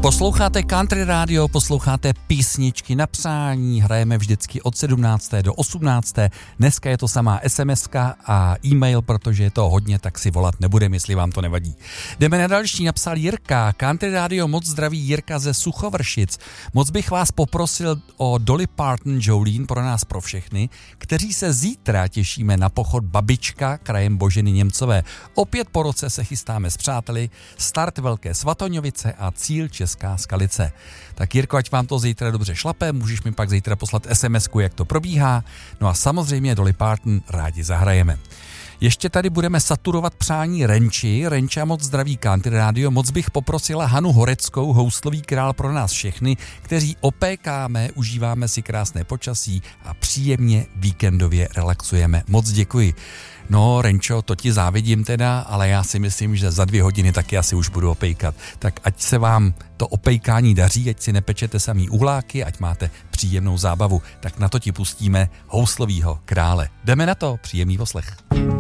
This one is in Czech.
Posloucháte Country Radio, posloucháte písničky na přání, hrajeme vždycky od 17. do 18. Dneska je to samá SMS-ka a e-mail, protože je to hodně, tak si volat nebudeme, jestli vám to nevadí. Jdeme na další, napsal Jirka. Country Radio moc zdraví, Jirka ze Suchovršic. Moc bych vás poprosil o Dolly Parton Jolene pro nás pro všechny, kteří se zítra těšíme na pochod Babička krajem Boženy Němcové. Opět po roce se chystáme s přáteli, start Velké Svatoňovice a cíl Česká Skalice. Tak Jirko, ať vám to zítra dobře šlape, můžeš mi pak zítra poslat SMS-ku, jak to probíhá. No a samozřejmě Dolly Parton rádi zahrajeme. Ještě tady budeme saturovat přání Renči. Renča moc zdraví Country Radio. Moc bych poprosila Hanu Horeckou, houslový král pro nás všechny, kteří opékáme, užíváme si krásné počasí a příjemně víkendově relaxujeme. Moc děkuji. No, Renčo, to ti závidím teda, ale já si myslím, že za 2 hodiny taky asi už budu opejkat. Tak ať se vám to opejkání daří, ať si nepečete samý uhláky, ať máte příjemnou zábavu. Tak na to ti pustíme houslovýho krále. Jdeme na to, příjemný poslech.